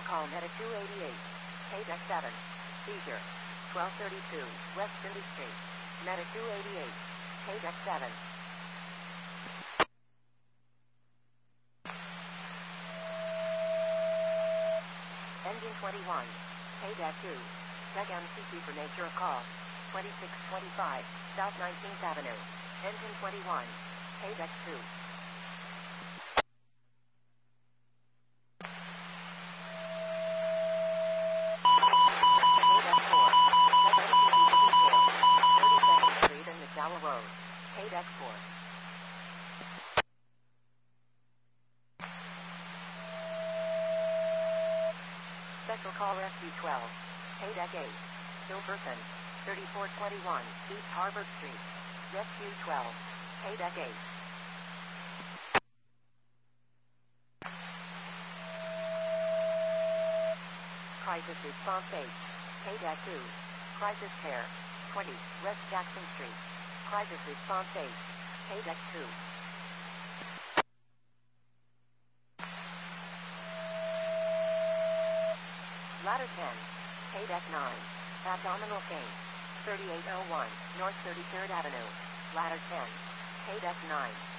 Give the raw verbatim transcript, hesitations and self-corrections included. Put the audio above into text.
Special call Medic two eighty-eight. Paydeck seven. Seizure. twelve thirty-two West Cindy Street. Medic two eighty-eight. Paydeck seven. Engine twenty-one. Paydeck two. Check M C Q for nature of call. twenty-six twenty-five South nineteenth Avenue. Engine twenty-one. Paydeck two. Paydeck four. Check M C Q for details. thirty-second Street and McDowell Road. Paydeck four. Special call Rescue twelve. Paydeck eight. Still person. thirty-four twenty-one East Harvard Street. Rescue twelve. Paydeck eight. Crisis Response eight. Paydeck two. Crisis Care. twenty West Jackson Street. Crisis Response eight. Paydeck two. Ladder ten. Paydeck nine. Abdominal pain. thirty-eight oh one North thirty-third Avenue. Ladder ten. Paydeck nine.